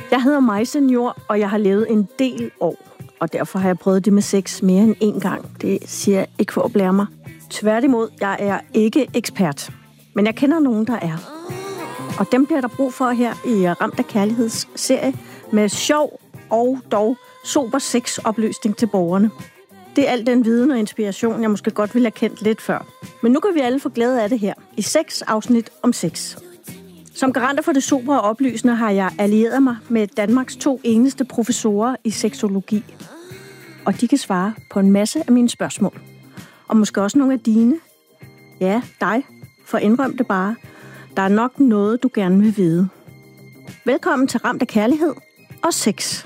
Jeg hedder Maj Senior, og jeg har levet en del år. Og derfor har jeg prøvet det med sex mere end én gang. Det siger jeg ikke for at blære mig. Tværtimod, jeg er ikke ekspert. Men jeg kender nogen, der er. Og dem bliver der brug for her i Ramt af Kærligheds serie med sjov og dog sober sexopløsning til borgerne. Det er al den viden og inspiration, jeg måske godt ville have kendt lidt før. Men nu kan vi alle få glæde af det her i 6 afsnit om sex. Som garanter for det sobre og oplysende har jeg allieret mig med Danmarks 2 eneste professorer i seksologi. Og de kan svare på en masse af mine spørgsmål. Og måske også nogle af dine. Ja, dig. For indrøm det bare. Der er nok noget, du gerne vil vide. Velkommen til Ramt af Kærlighed og sex.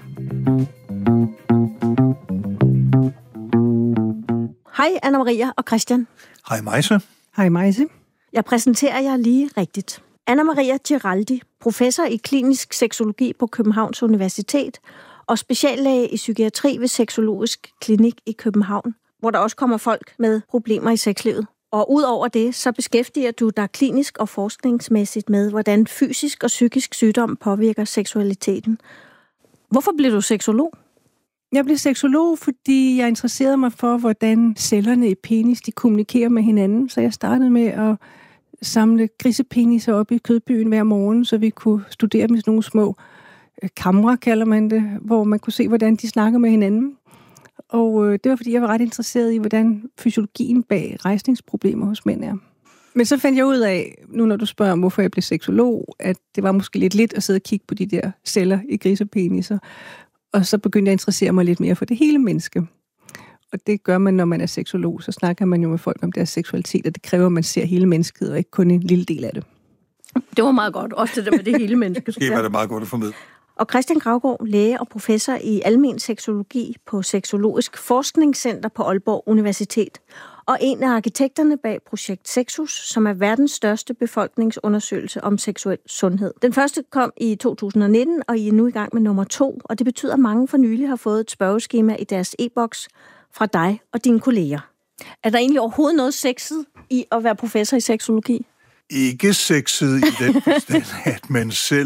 Hej Anna-Maria og Christian. Hej Majse. Hej Majse. Jeg præsenterer jer lige rigtigt. Anna-Maria Giraldi, professor i klinisk seksologi på Københavns Universitet og speciallæge i psykiatri ved Sexologisk Klinik i København, hvor der også kommer folk med problemer i sexlivet. Og udover det, så beskæftiger du dig klinisk og forskningsmæssigt med, hvordan fysisk og psykisk sygdom påvirker seksualiteten. Hvorfor blev du seksolog? Jeg blev seksolog, fordi jeg interesserede mig for, hvordan cellerne i penis de kommunikerer med hinanden. Så jeg startede med at samle grisepeniser op i kødbyen hver morgen, så vi kunne studere med sådan nogle små kamre, kalder man det, hvor man kunne se, hvordan de snakker med hinanden. Og det var, fordi jeg var ret interesseret i, hvordan fysiologien bag rejsningsproblemer hos mænd er. Men så fandt jeg ud af, nu når du spørger, hvorfor jeg blev seksolog, at det var måske lidt at sidde og kigge på de der celler i grisepeniser. Og så begyndte jeg at interessere mig lidt mere for det hele menneske. Og det gør man, når man er seksolog. Så snakker man jo med folk om deres seksualitet, og det kræver, at man ser hele mennesket, og ikke kun en lille del af det. Det var meget godt, også det der med det hele menneske. Det var det meget godt at få med. Og Christian Gravgaard, læge og professor i almen seksologi på Sexologisk Forskningscenter på Aalborg Universitet, og en af arkitekterne bag projekt Sexus, som er verdens største befolkningsundersøgelse om seksuel sundhed. Den første kom i 2019, og I er nu i gang med nummer 2, og det betyder, at mange for nylig har fået et spørgeskema i deres e-boks fra dig og dine kolleger. Er der egentlig overhovedet noget sexet i at være professor i seksologi? Ikke sexet i den forstand, at man selv...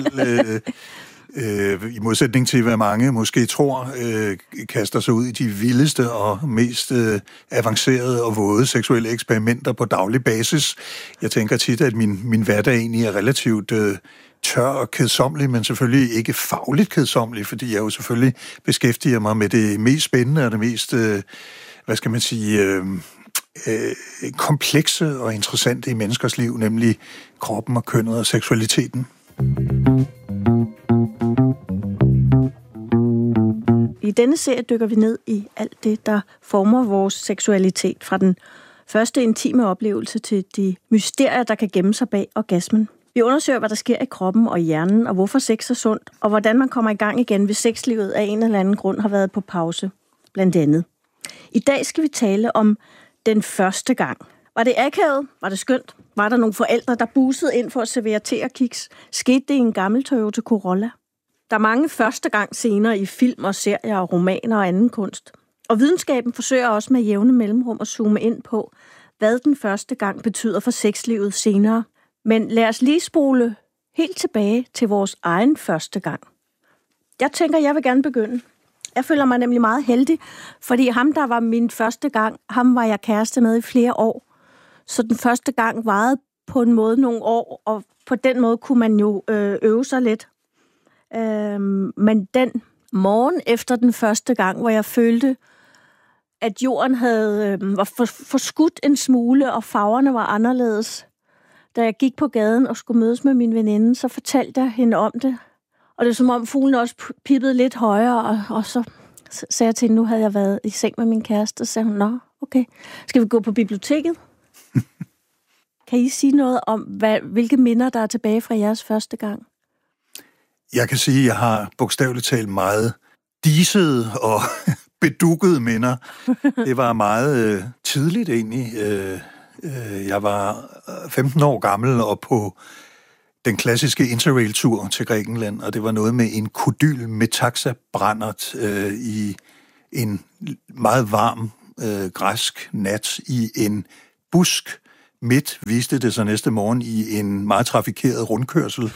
i modsætning til, hvad mange måske tror, kaster sig ud i de vildeste og mest avancerede og våde seksuelle eksperimenter på daglig basis. Jeg tænker tit, at min hverdag egentlig er relativt tør og kedsommelig, men selvfølgelig ikke fagligt kedsommelig, fordi jeg jo selvfølgelig beskæftiger mig med det mest spændende og det mest, komplekse og interessante i menneskers liv, nemlig kroppen og kønnet og seksualiteten. I denne serie dykker vi ned i alt det, der former vores seksualitet, fra den første intime oplevelse til de mysterier, der kan gemme sig bag orgasmen. Vi undersøger, hvad der sker i kroppen og i hjernen, og hvorfor sex er sundt, og hvordan man kommer i gang igen, hvis sexlivet af en eller anden grund har været på pause, blandt andet. I dag skal vi tale om den første gang. Var det akavet? Var det skønt? Var der nogle forældre, der busede ind for at servere te og kiks? Skete det i en gammel Toyota Corolla? Der er mange første gang scener i film og serier og romaner og anden kunst. Og videnskaben forsøger også med jævne mellemrum at zoome ind på, hvad den første gang betyder for sexlivet senere. Men lad os lige spole helt tilbage til vores egen første gang. Jeg tænker, jeg vil gerne begynde. Jeg føler mig nemlig meget heldig, fordi ham, der var min første gang, ham var jeg kæreste med i flere år. Så den første gang varede på en måde nogle år, og på den måde kunne man jo øve sig lidt. Men den morgen efter den første gang, hvor jeg følte, at jorden var forskudt en smule, og farverne var anderledes. Da jeg gik på gaden og skulle mødes med min veninde, så fortalte jeg hende om det. Og det er som om fuglen også pippede lidt højere, og så sagde jeg til hende, nu havde jeg været i seng med min kæreste, og så sagde hun, nå, okay, skal vi gå på biblioteket? Kan I sige noget om, hvilke minder, der er tilbage fra jeres første gang? Jeg kan sige, at jeg har bogstaveligt talt meget disede og bedukkede minder. Det var meget tidligt egentlig. Jeg var 15 år gammel og på den klassiske Interrail-tur til Grækenland, og det var noget med en kodyl med taxabrændert i en meget varm græsk nat i en busk midt viste det sig næste morgen i en meget trafikeret rundkørsel.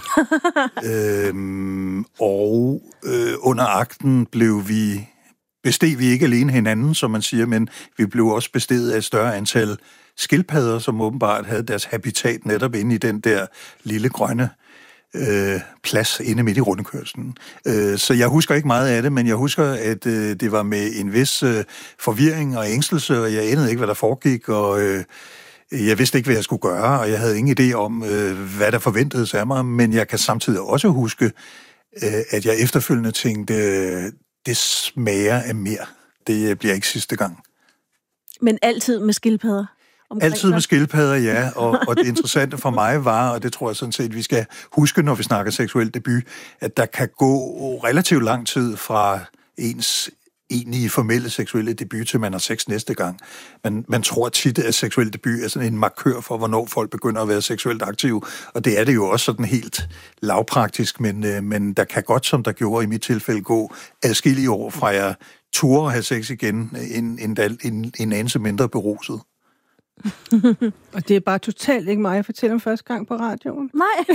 Under akten besteg vi ikke alene hinanden, som man siger, men vi blev også besteget af et større antal skildpadder, som åbenbart havde deres habitat netop inde i den der lille grønne plads inde midt i rundkørslen. Så jeg husker ikke meget af det, men jeg husker, at det var med en vis forvirring og ængstelse, og jeg anede ikke, hvad der foregik, og jeg vidste ikke, hvad jeg skulle gøre, og jeg havde ingen idé om, hvad der forventedes af mig, men jeg kan samtidig også huske, at jeg efterfølgende tænkte, det smager af mere. Det bliver ikke sidste gang. Men altid med skildpadder? Altid med skildpadder, ja. Og det interessante for mig var, og det tror jeg sådan set, vi skal huske, når vi snakker seksuel debut, at der kan gå relativt lang tid fra ens egentlige formelle seksuelle debut, til man har sex næste gang. Man tror tit, at seksuel debut er sådan en markør for, hvornår folk begynder at være seksuelt aktive, og det er det jo også sådan helt lavpraktisk, men der kan godt, som der gjorde i mit tilfælde, gå adskillige år fra jeg turde have sex igen, en anelse mindre beruset. Og det er bare totalt ikke mig at fortælle om første gang på radioen. Nej.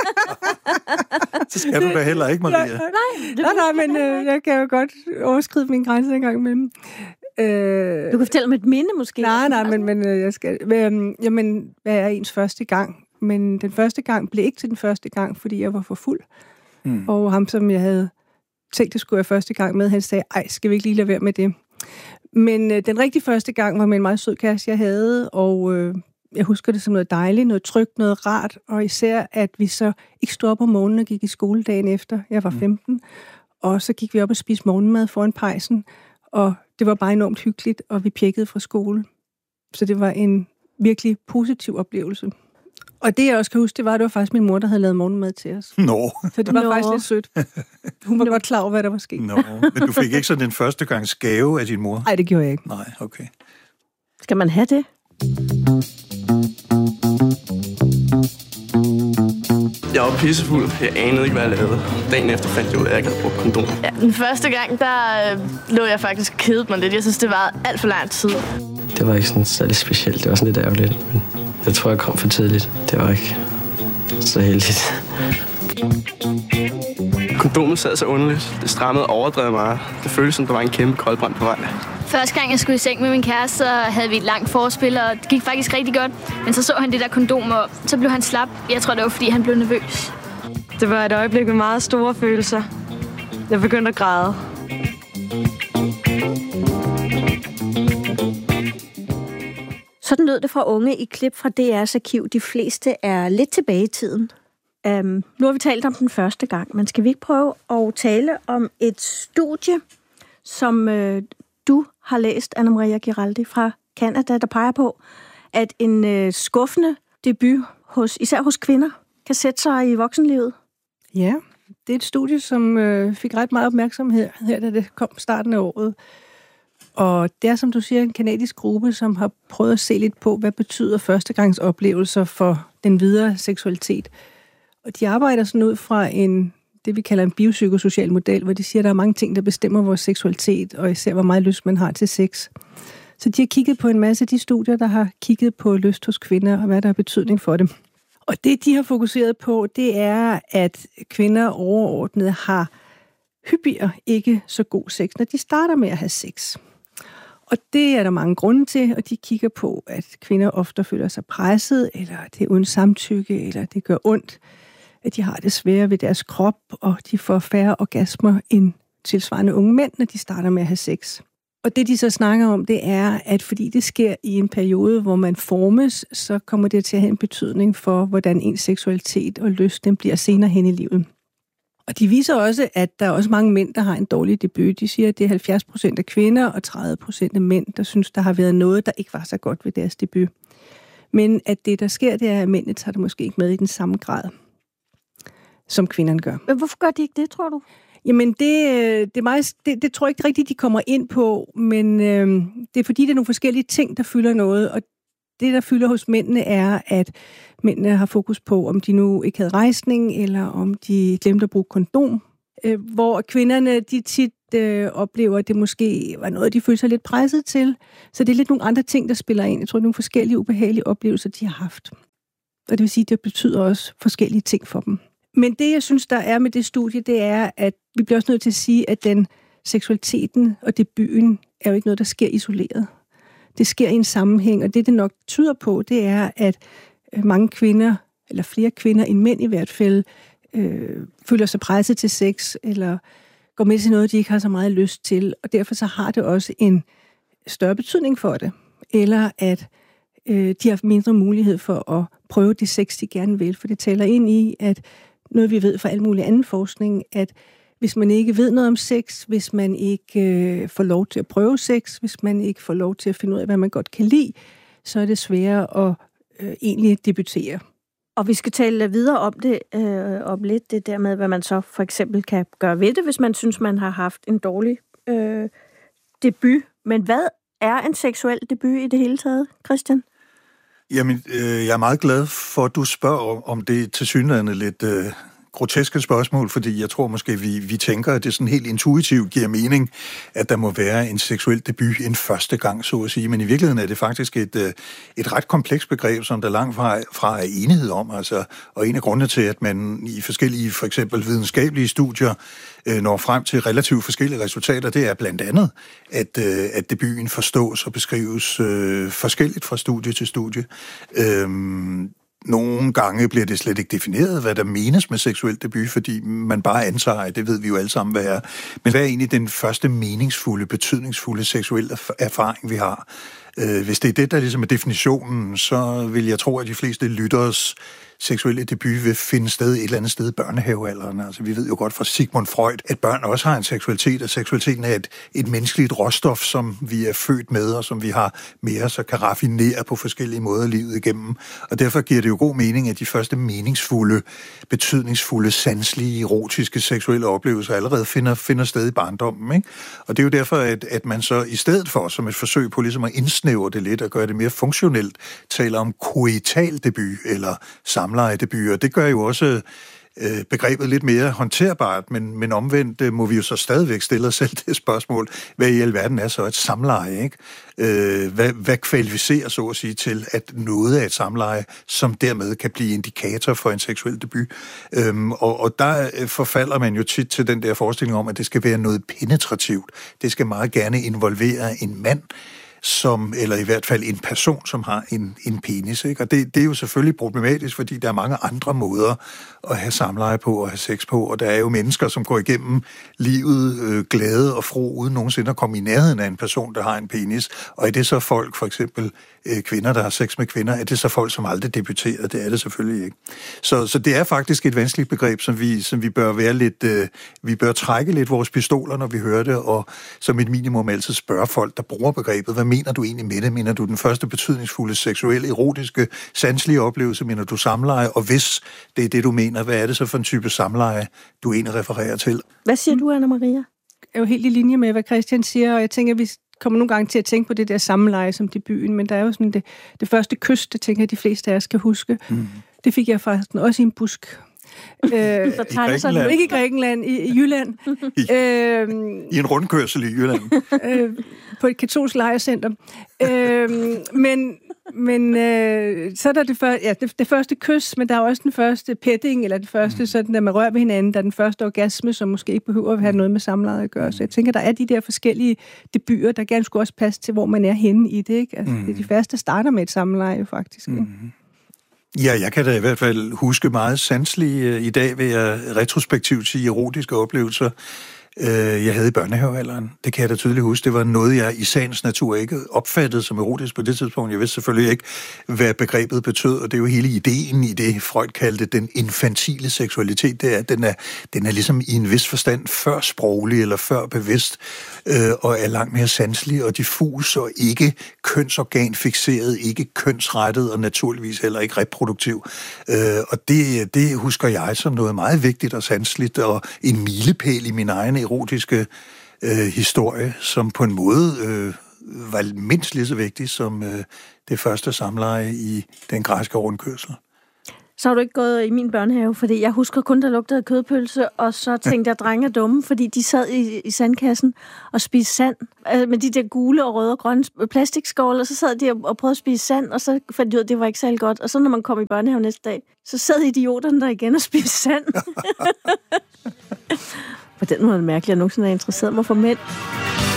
Så skal du da heller ikke, Maria. Nej, men jeg kan jo godt overskride min grænse en gang imellem. Du kan fortælle om et minde, måske? Nej, men jeg skal... Jamen, hvad er ens første gang? Men den første gang blev ikke til den første gang, fordi jeg var for fuld. Og ham, som jeg havde tænkt, det skulle jeg første gang med, han sagde, ej, skal vi ikke lige lade være med det? Men den rigtig første gang var med en meget sød kæreste, jeg havde, og jeg husker det som noget dejligt, noget trygt, noget rart, og især, at vi så ikke stod op om morgenen og gik i skole dagen efter. Jeg var 15, og så gik vi op og spiste morgenmad foran pejsen, og det var bare enormt hyggeligt, og vi pjekkede fra skole. Så det var en virkelig positiv oplevelse. Og det, jeg også kan huske, det var faktisk min mor, der havde lavet morgenmad til os. Så det var faktisk lidt sødt. Hun var godt klar over, hvad der var sket. Men du fik ikke sådan den første gangs gave af din mor? Nej, det gjorde jeg ikke. Nej, okay. Skal man have det? Jeg var pissefuld. Jeg anede ikke, hvad jeg lavede. Dagen efter fandt jeg ud af, at jeg ikke havde brugt kondom. Ja, den første gang, der lå jeg faktisk kedet mig lidt. Jeg synes, det var alt for lang tid. Det var ikke sådan særlig specielt. Det var sådan lidt ærgerligt. Men jeg tror, jeg kom for tidligt. Det var ikke så heldigt. Kondomet sad så underligt. Det strammede overdrevet meget. Det føltes som, der var en kæmpe koldbrand på vej. Første gang, jeg skulle i seng med min kæreste, så havde vi et langt forspil, og det gik faktisk rigtig godt. Men så han det der kondom, og så blev han slap. Jeg tror, det var, fordi han blev nervøs. Det var et øjeblik med meget store følelser. Jeg begyndte at græde. Sådan lød det fra unge i klip fra DR's arkiv. De fleste er lidt tilbage i tiden. Nu har vi talt om den første gang, men skal vi ikke prøve at tale om et studie, som du har læst, Anna Maria Giraldi fra Canada, der peger på, at en skuffende debut, især hos kvinder, kan sætte sig i voksenlivet? Ja, det er et studie, som fik ret meget opmærksomhed her, da det kom starten af året. Og det er, som du siger, en kanadisk gruppe, som har prøvet at se lidt på, hvad betyder førstegangsoplevelser for den videre seksualitet. Og de arbejder sådan ud fra det vi kalder en biopsykosocial model, hvor de siger, at der er mange ting, der bestemmer vores seksualitet, og især hvor meget lyst man har til sex. Så de har kigget på en masse af de studier, der har kigget på lyst hos kvinder, og hvad der har betydning for dem. Og det, de har fokuseret på, det er, at kvinder overordnet har hyppigere ikke så god sex, når de starter med at have sex. Og det er der mange grunde til, og de kigger på, at kvinder ofte føler sig presset, eller det er uden samtykke, eller det gør ondt, at de har det sværere ved deres krop, og de får færre orgasmer end tilsvarende unge mænd, når de starter med at have sex. Og det, de så snakker om, det er, at fordi det sker i en periode, hvor man formes, så kommer det til at have en betydning for, hvordan ens seksualitet og lyst den bliver senere hen i livet. Og de viser også, at der er også mange mænd, der har en dårlig debut. De siger, at det er 70% af kvinder og 30% af mænd, der synes, der har været noget, der ikke var så godt ved deres debut. Men at det, der sker, det er, at mændene tager det måske ikke med i den samme grad, som kvinderne gør. Men hvorfor gør de ikke det, tror du? Jamen, det tror jeg ikke rigtigt, de kommer ind på, men det er fordi, det er nogle forskellige ting, der fylder noget, og det, der fylder hos mændene, er, at mændene har fokus på, om de nu ikke havde rejsning, eller om de glemte at bruge kondom. Hvor kvinderne, de tit oplever, at det måske var noget, de følte sig lidt presset til. Så det er lidt nogle andre ting, der spiller ind. Jeg tror, det er nogle forskellige ubehagelige oplevelser, de har haft. Og det vil sige, at det betyder også forskellige ting for dem. Men det, jeg synes, der er med det studie, det er, at vi bliver også nødt til at sige, at den seksualiteten og debuten er jo ikke noget, der sker isoleret. Det sker i en sammenhæng, og det nok tyder på, det er, at mange kvinder, eller flere kvinder end mænd i hvert fald, føler sig presset til sex, eller går med til noget, de ikke har så meget lyst til, og derfor så har det også en større betydning for det. Eller at de har mindre mulighed for at prøve det sex, de gerne vil, for det taler ind i, at noget vi ved fra al mulig anden forskning, at hvis man ikke ved noget om sex, hvis man ikke får lov til at prøve sex, hvis man ikke får lov til at finde ud af, hvad man godt kan lide, så er det sværere at egentlig debutere. Og vi skal tale videre om det, om lidt det der med, hvad man så for eksempel kan gøre ved det, hvis man synes, man har haft en dårlig debut. Men hvad er en seksuel debut i det hele taget, Christian? Jamen, jeg er meget glad for, at du spørger om det tilsyneladende lidt groteske spørgsmål, fordi jeg tror måske, vi tænker, at det sådan helt intuitivt giver mening, at der må være en seksuel debut en første gang, så at sige. Men i virkeligheden er det faktisk et ret komplekst begreb, som der langt fra er enighed om. Altså, og en af grundene til, at man i forskellige, for eksempel videnskabelige studier, når frem til relativt forskellige resultater, det er blandt andet, at debuten forstås og beskrives forskelligt fra studie til studie. Nogle gange bliver det slet ikke defineret, hvad der menes med seksuel debut, fordi man bare antager, at det ved vi jo alle sammen, hvad er. Men hvad er egentlig den første meningsfulde, betydningsfulde seksuelle erfaring, vi har? Hvis det er det, der ligesom er definitionen, så vil jeg tro, at de fleste lytteres seksuelle debut vil finde sted et eller andet sted i børnehavealderen. Altså, vi ved jo godt fra Sigmund Freud, at børn også har en seksualitet, og seksualiteten er et menneskeligt råstof, som vi er født med, og som vi har med os og kan raffinere på forskellige måder livet igennem. Og derfor giver det jo god mening, at de første meningsfulde, betydningsfulde, sanselige, erotiske seksuelle oplevelser allerede finder sted i barndommen. Ikke? Og det er jo derfor, at man så i stedet for, som et forsøg på ligesom at indsnævre det lidt og gøre det mere funktionelt, taler om koital debut eller samlejedebut, og det gør jo også begrebet lidt mere håndterbart, men omvendt må vi jo så stadigvæk stille os selv det spørgsmål, hvad i alverden er så et samleje, ikke? Hvad kvalificerer så at sige til, at noget af et samleje, som dermed kan blive indikator for en seksuel debut. Og der forfalder man jo tit til den der forestilling om, at det skal være noget penetrativt. Det skal meget gerne involvere en mand, eller i hvert fald en person, som har en penis. Ikke? Og det er jo selvfølgelig problematisk, fordi der er mange andre måder at have samleje på og have sex på, og der er jo mennesker, som går igennem livet glade og fro, uden nogensinde at komme i nærheden af en person, der har en penis. Og er det så folk, for eksempel kvinder, der har sex med kvinder, er det så folk, som aldrig debuterer? Det er det selvfølgelig ikke. Så det er faktisk et vanskeligt begreb, som vi bør være lidt, vi bør trække lidt vores pistoler, når vi hører det, og som et minimum altid spørge folk, der bruger begrebet, hvad mener du egentlig med det? Mener du den første betydningsfulde, seksuelle, erotiske, sanselige oplevelse? Mener du samleje? Og hvis det er det, du mener, hvad er det så for en type samleje, du egentlig refererer til? Hvad siger du, Anna-Maria? Jeg er jo helt i linje med, hvad Christian siger, og jeg tænker, at vi kommer nogle gange til at tænke på det der samleje som debuten, men der er jo sådan det første kys, det tænker jeg, de fleste af os kan huske. Mm. Det fik jeg faktisk også i en busk. Ikke i Grækenland, i Jylland. I en rundkørsel i Jylland. På et katolsk lejrecenter. Men så er der det første kys, men der er også den første petting, eller det første sådan, at man rører ved hinanden, der er den første orgasme, som måske ikke behøver at have noget med samleje at gøre. Så jeg tænker, der er de der forskellige debuter, der gerne skulle også passe til, hvor man er henne i det. Ikke? Altså, det er de første, starter med et samleje, faktisk. Ikke? Ja, jeg kan da i hvert fald huske meget sanselige i dag, ved jeg retrospektivt sige erotiske oplevelser, jeg havde i børnehavealderen. Det kan jeg da tydeligt huske. Det var noget, jeg i sagens natur ikke opfattede som erotisk på det tidspunkt. Jeg vidste selvfølgelig ikke, hvad begrebet betød, og det er jo hele ideen i det, Freud kaldte den infantile seksualitet. Det er, at den er ligesom i en vis forstand før sproglig eller før bevidst, og er langt mere sanselig og diffus og ikke kønsorganfikseret, ikke kønsrettet og naturligvis heller ikke reproduktiv. Og det husker jeg som noget meget vigtigt og sanseligt og en milepæl i min egen erotiske historie, som på en måde var mindst lige så vigtig som det første samleje i den græske rundkørsel. Så har du ikke gået i min børnehave, fordi jeg husker kun, der lugtede af kødpølse, og så tænkte jeg, drenge er dumme, fordi de sad i sandkassen og spiste sand med de der gule og røde og grønne plastikskåle, og så sad de og prøvede at spise sand, og så fandt de ud af, at det var ikke særlig godt. Og så når man kom i børnehave næste dag, så sad idioterne der igen og spiste sand. På den måde er det mærkeligt, at jeg nogensinde har interesseret mig for mænd.